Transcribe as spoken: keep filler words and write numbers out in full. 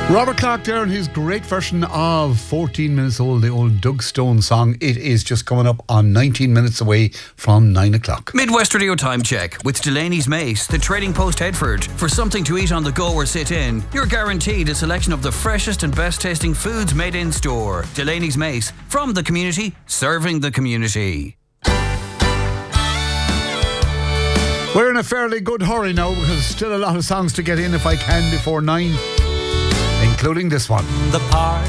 Robert Clark there and his great version of fourteen minutes old, the old Doug Stone song. It is just coming up on nineteen minutes away from nine o'clock. Midwest Radio Time Check with Delaney's Mace, the Trading Post Headford. For something to eat on the go or sit in, you're guaranteed a selection of the freshest and best tasting foods made in store. Delaney's Mace, from the community, serving the community. We're in a fairly good hurry now because there's still a lot of songs to get in if I can before nine, including this one. The party